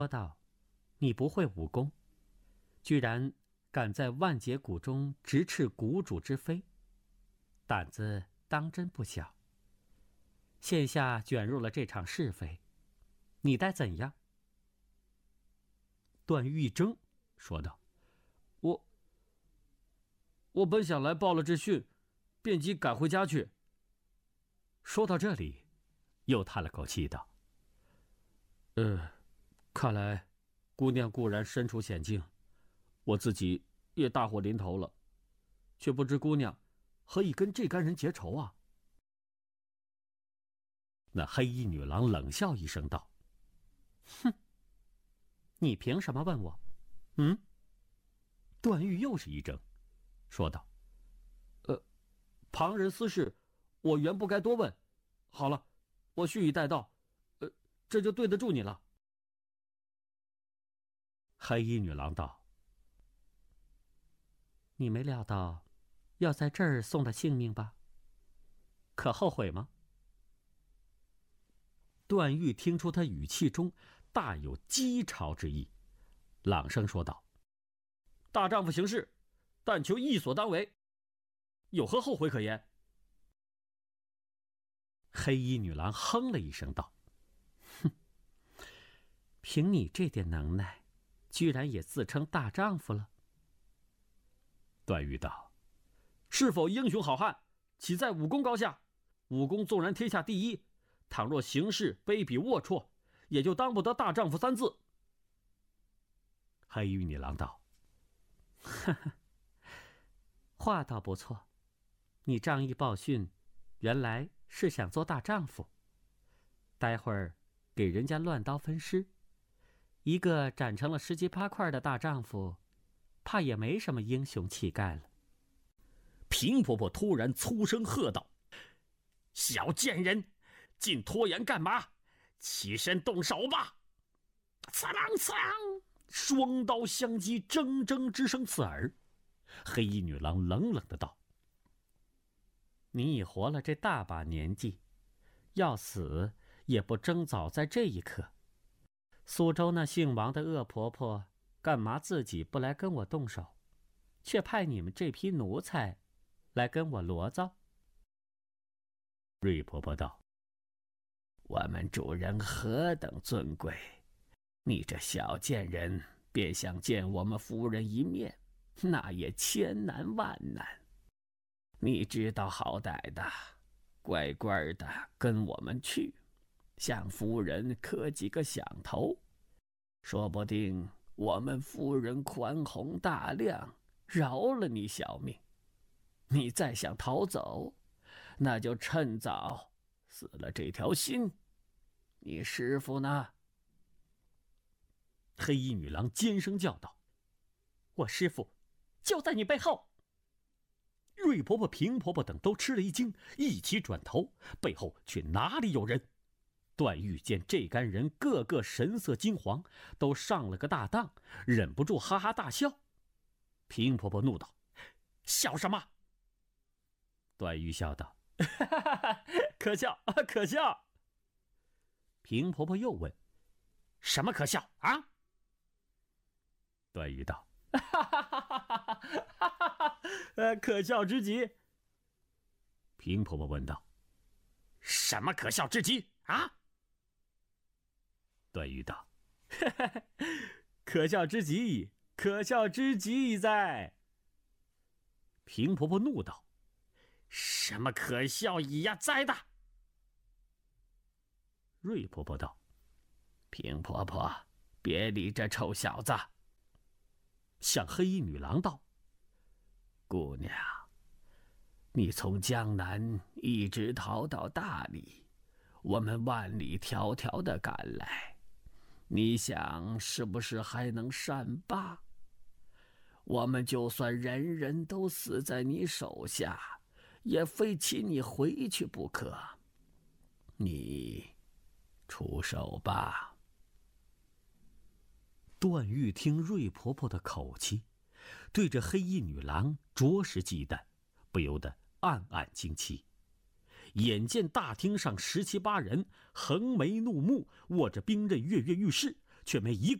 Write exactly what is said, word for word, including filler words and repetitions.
说道：“你不会武功，居然敢在万劫谷中直斥谷主之非，胆子当真不小。现下卷入了这场是非，你待怎样？” 段誉一怔，说道：“我……我本想来报了这讯，便即赶回家去。” 说到这里，又叹了口气道：“ 呃，看来姑娘固然身处险境，我自己也大祸临头了，却不知姑娘何以跟这干人结仇啊？” 那黑衣女郎冷笑一声道：“哼，你凭什么问我？嗯？” 段誉又是一怔，说道：“呃，旁人私事，我原不该多问。好了，我蓄意带到，呃，这就对得住你了。” 黑衣女郎道：“你没料到要在这儿送了性命吧？可后悔吗？” 段誉听出他语气中大有讥嘲之意，朗声说道：“大丈夫行事，但求义所当为，有何后悔可言？” 黑衣女郎哼了一声道：“哼，凭你这点能耐，居然也自称大丈夫了？” 段誉道：“是否英雄好汉，岂在武功高下？武功纵然天下第一，倘若行事卑鄙龌龊，也就当不得大丈夫三字。” 黑衣女郎道：“哈哈，话倒不错，你仗义报讯，原来是想做大丈夫，待会儿给人家乱刀分尸，一个斩成了十七八块的大丈夫，怕也没什么英雄气概了。” 平婆婆突然粗声喝道：“小贱人，竟拖延干嘛？起身动手吧！”刺啷刺啷，双刀相击，铮铮之声刺耳。 黑衣女郎冷冷的道：“你已活了这大把年纪，要死也不争早在这一刻。苏州那姓王的恶婆婆干嘛自己不来跟我动手，却派你们这批奴才来跟我罗造？” 瑞婆婆道：“ 我们主人何等尊贵，你这小贱人便想见我们夫人一面，那也千难万难。你知道好歹的，乖乖的跟我们去，向夫人磕几个响头，说不定我们夫人宽宏大量，饶了你小命。你再想逃走，那就趁早死了这条心。你师父呢？” 黑衣女郎尖声叫道：“ 我师父就在你背后！” 瑞婆婆、平婆婆等都吃了一惊，一起转头，背后却哪里有人。段誉见这干人个个神色惊惶，都上了个大当，忍不住哈哈大笑。平婆婆怒道：“笑什么？” 段誉笑道：“ 哈哈哈，可笑，可笑。” 平婆婆又问：“ 什么可笑啊？” 段誉道：“ 哈哈哈哈哈哈！呃，可笑之极。” 平婆婆问道：“ 什么可笑之极啊？” 段誉道：“ 可笑之极，可笑之极哉！” 平婆婆怒道：“ 什么可笑矣呀哉的！” 瑞婆婆道：“ 平婆婆，别理这臭小子。” 向黑衣女郎道：“ 姑娘，你从江南一直逃到大理，我们万里迢迢的赶来，你想是不是还能善罢？我们就算人人都死在你手下，也非请你回去不可。你出手吧。” 段誉听瑞婆婆的口气，对着黑衣女郎着实忌惮，不由得暗暗惊奇。眼见大厅上十七八人横眉怒目，握着兵刃跃跃欲试， 却没一个